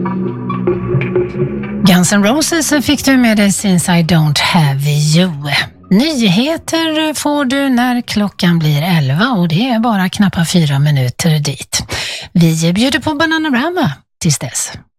Guns N' Roses fick du med dig Since I Don't Have You. Nyheter får du när klockan blir 11 och det är bara knappt 4 minuter dit. Vi bjuder på Bananarama tills dess.